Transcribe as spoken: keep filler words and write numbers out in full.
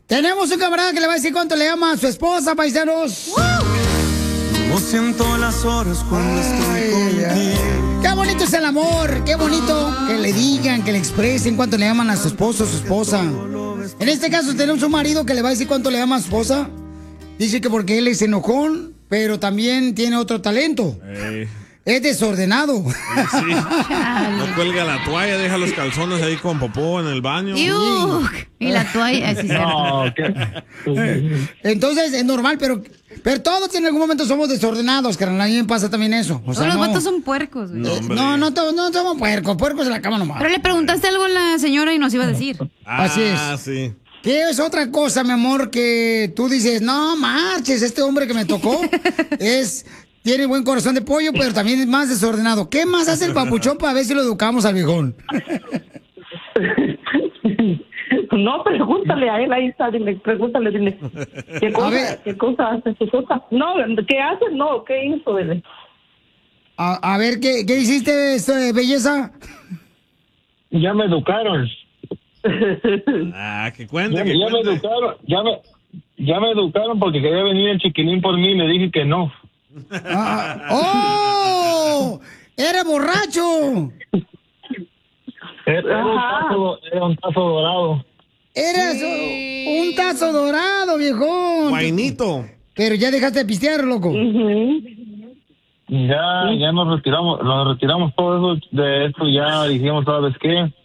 Tenemos un camarada que le va a decir cuánto le ama a su esposa, paisanos. No siento las horas cuando estoy contigo. Qué bonito es el amor, qué bonito que le digan, que le expresen cuánto le aman a su esposo o su esposa. En este caso tenemos un marido que le va a decir cuánto le ama a su esposa. Dice que porque él es enojón, pero también tiene otro talento. Ey. Es desordenado. Sí. No cuelga la toalla, deja los calzones ahí con popó en el baño. Iu, y la toalla, así No, Entonces es normal, pero, pero todos en algún momento somos desordenados, carnal. A mí me pasa también eso. O sea, los no, vatos son puercos, güey. No, hombre. no, no, to- no somos puercos. Puercos en la cama nomás. Pero le preguntaste algo a la señora y nos iba a decir. Así es. Ah, sí. ¿Qué es otra cosa, mi amor, que tú dices, no marches, este hombre que me tocó es... Tiene buen corazón de pollo, pero también es más desordenado. ¿Qué más hace el papuchón para ver si lo educamos al viejón? No, pregúntale a él, ahí está, dile, pregúntale, dile. ¿Qué cosa, qué cosa hace su cosa? No, ¿qué hace? No, ¿qué hizo? Dile. A, a ver, ¿qué, qué hiciste, este, belleza? Ya me educaron. Ah, que cuente, Ya, que ya me cuente. educaron, ya me, ya me educaron porque quería venir el chiquilín por mí y le dije que no. Ah, ¡Oh! ¡Era borracho! Era, era un Ajá. tazo, era un tazo dorado. Eras un tazo dorado, viejón. Guainito. Pero ya dejaste de pistear, loco. Ya, ya nos retiramos, nos retiramos todo eso de esto, ya dijimos, ¿sabes qué?